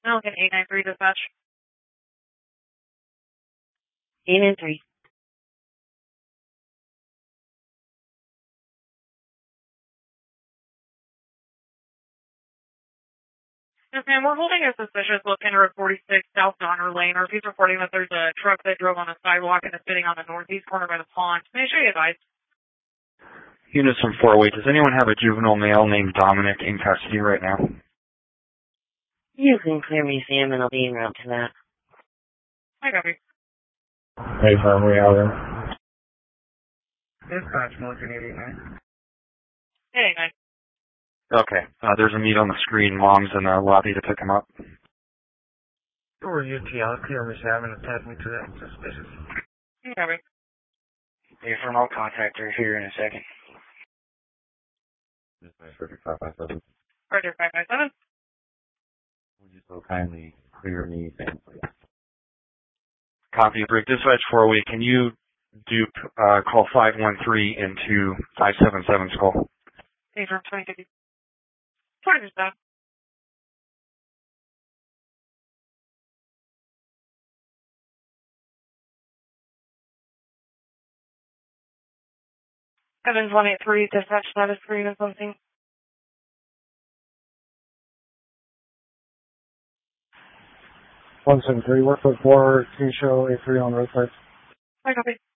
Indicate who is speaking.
Speaker 1: I'll get 893 dispatch.
Speaker 2: 893.
Speaker 1: Yes, ma'am, we're holding a suspicious looking Route 46 South Donner Lane. Our police reporting that there's a truck that drove on a sidewalk and is sitting on the northeast corner by the pond. May I show you advice?
Speaker 3: Units from 408, does anyone have a juvenile male named Dominic in custody right now?
Speaker 2: You can clear me, Sam, and I'll be en route to that.
Speaker 1: I copy.
Speaker 3: Hey, firm, we out there.
Speaker 4: Dispatch, Militant 889.
Speaker 1: 889.
Speaker 3: Okay, there's a meet on the screen. Mom's in the lobby to pick him up.
Speaker 4: Or UTL, clear me, Sam, and attach me to that suspicious.
Speaker 1: I copy.
Speaker 4: Hey, firm, I'll contact her here in a second.
Speaker 5: Dispatch 557.
Speaker 1: Roger, 557.
Speaker 5: Would you so kindly clear me, Sam, please?
Speaker 3: Copy, Brick. Dispatch 408, can you dupe call 513 into 577 call?
Speaker 1: Hey, from 2050. 20%. Evans 183, dispatch status for unit something.
Speaker 6: 173, work foot 4, T show A3 on roadside.
Speaker 1: I copy.